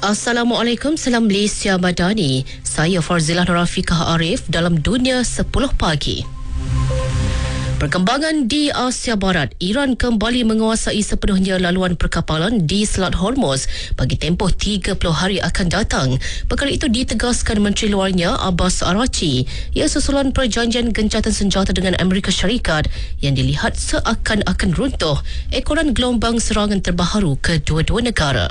Assalamualaikum, salam Malaysia Madani. Saya Farzilah Nurafiqah Arif dalam Dunia 10 Pagi. Perkembangan di Asia Barat, Iran kembali menguasai sepenuhnya laluan perkapalan di Selat Hormuz bagi tempoh 30 hari akan datang. Perkara itu ditegaskan Menteri Luarnya Abbas Araghchi. Ia susulan perjanjian gencatan senjata dengan Amerika Syarikat yang dilihat seakan-akan runtuh ekoran gelombang serangan terbaru kedua-dua negara.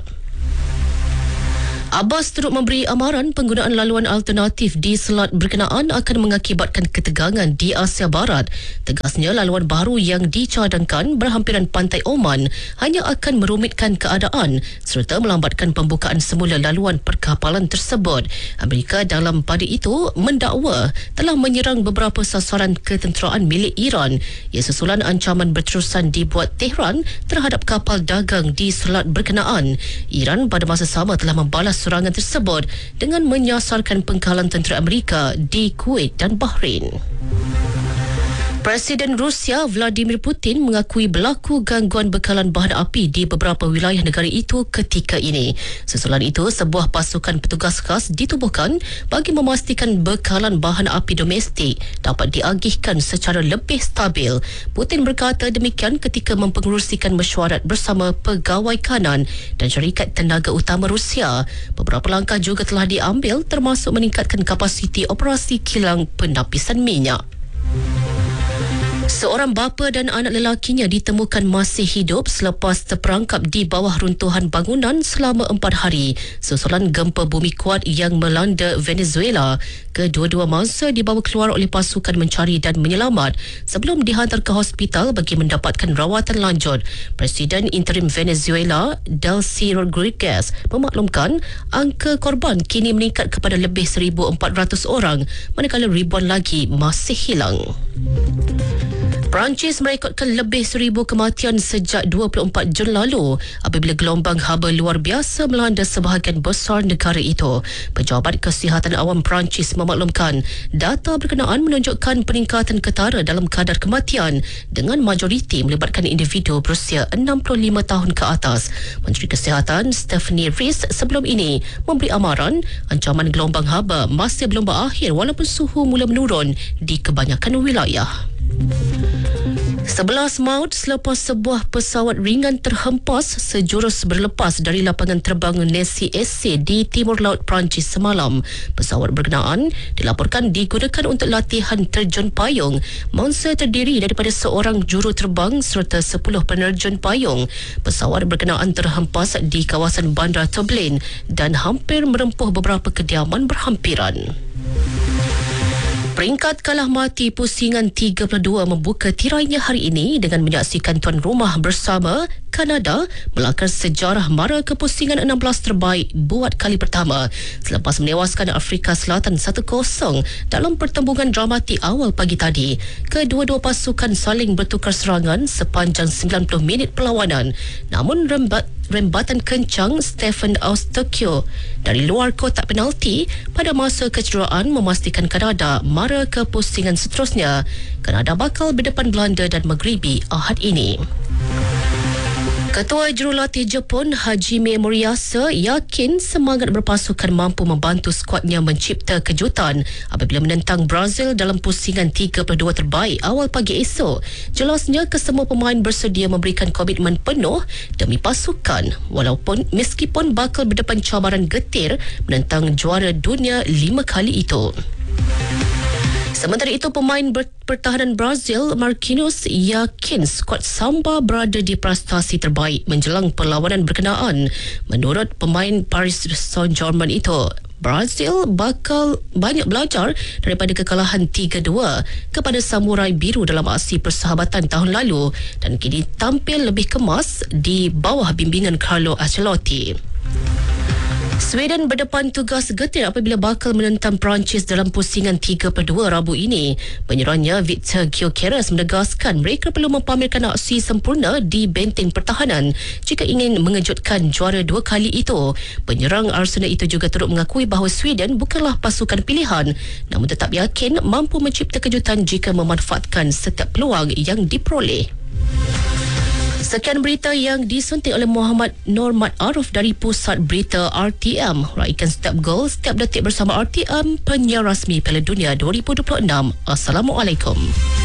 Abbas turut memberi amaran penggunaan laluan alternatif di selat berkenaan akan mengakibatkan ketegangan di Asia Barat. Tegasnya, laluan baru yang dicadangkan berhampiran pantai Oman hanya akan merumitkan keadaan serta melambatkan pembukaan semula laluan perkapalan tersebut. Amerika dalam pada itu mendakwa telah menyerang beberapa sasaran ketenteraan milik Iran. Ia susulan ancaman berterusan dibuat Tehran terhadap kapal dagang di selat berkenaan. Iran pada masa sama telah membalas serangan tersebut dengan menyasarkan pengkalan tentera Amerika di Kuwait dan Bahrain. Presiden Rusia Vladimir Putin mengakui berlaku gangguan bekalan bahan api di beberapa wilayah negara itu ketika ini. Susulan itu, sebuah pasukan petugas khas ditubuhkan bagi memastikan bekalan bahan api domestik dapat diagihkan secara lebih stabil. Putin berkata demikian ketika mempengerusikan mesyuarat bersama pegawai kanan dan syarikat tenaga utama Rusia. Beberapa langkah juga telah diambil termasuk meningkatkan kapasiti operasi kilang penapisan minyak. Seorang bapa dan anak lelakinya ditemukan masih hidup selepas terperangkap di bawah runtuhan bangunan selama 4 hari susulan gempa bumi kuat yang melanda Venezuela. Kedua-dua mangsa dibawa keluar oleh pasukan mencari dan menyelamat sebelum dihantar ke hospital bagi mendapatkan rawatan lanjut. Presiden interim Venezuela, Delcy Rodriguez, memaklumkan angka korban kini meningkat kepada lebih 1,400 orang, manakala ribuan lagi masih hilang. Perancis merekodkan lebih 1,000 kematian sejak 24 Jun lalu apabila gelombang haba luar biasa melanda sebahagian besar negara itu. Pejabat Kesihatan Awam Perancis memaklumkan data berkenaan menunjukkan peningkatan ketara dalam kadar kematian dengan majoriti melibatkan individu berusia 65 tahun ke atas. Menteri Kesihatan Stephanie Rees sebelum ini memberi amaran ancaman gelombang haba masih belum berakhir walaupun suhu mula menurun di kebanyakan wilayah. 11 maut selepas sebuah pesawat ringan terhempas sejurus berlepas dari lapangan terbang Nancy-SC di timur laut Perancis semalam. Pesawat berkenaan dilaporkan digunakan untuk latihan terjun payung. Mangsa terdiri daripada seorang juruterbang serta 10 penerjun payung. Pesawat berkenaan terhempas di kawasan Bandar Toblin dan hampir merempuh beberapa kediaman berhampiran. Peringkat kalah mati pusingan 32 membuka tirainya hari ini dengan menyaksikan tuan rumah bersama Kanada melangkah sejarah mara ke pusingan 16 terbaik buat kali pertama selepas menewaskan Afrika Selatan 1-0 dalam pertembungan dramatik awal pagi tadi. Kedua-dua pasukan saling bertukar serangan sepanjang 90 minit perlawanan, namun rembatan kencang Stephen Eustachio dari luar kotak penalti pada masa kecederaan memastikan Kanada mara ke pusingan seterusnya. Kanada bakal berdepan Belanda dan Maghribi Ahad ini. Ketua Jurulatih Jepun Hajime Moriyasa yakin semangat berpasukan mampu membantu skuadnya mencipta kejutan apabila menentang Brazil dalam pusingan 32 terbaik awal pagi esok. Jelasnya kesemua pemain bersedia memberikan komitmen penuh demi pasukan meskipun bakal berdepan cabaran getir menentang juara dunia 5 kali itu. Sementara itu, pemain pertahanan Brazil Marquinhos yakin skuad Samba berada di prestasi terbaik menjelang perlawanan berkenaan. Menurut pemain Paris Saint-Germain itu, Brazil bakal banyak belajar daripada kekalahan 3-2 kepada Samurai Biru dalam aksi persahabatan tahun lalu dan kini tampil lebih kemas di bawah bimbingan Carlo Ancelotti. Sweden berdepan tugas getir apabila bakal menentang Perancis dalam pusingan 32 Rabu ini. Penyerangnya Victor Gyökeres menegaskan mereka perlu mempamerkan aksi sempurna di benteng pertahanan jika ingin mengejutkan juara 2 kali itu. Penyerang Arsenal itu juga turut mengakui bahawa Sweden bukanlah pasukan pilihan namun tetap yakin mampu mencipta kejutan jika memanfaatkan setiap peluang yang diperoleh. Sekian berita yang disuntik oleh Muhammad Normat Arif dari Pusat Berita RTM. Raikan setiap gol, setiap detik bersama RTM, penyiar rasmi Piala Dunia 2026. Assalamualaikum.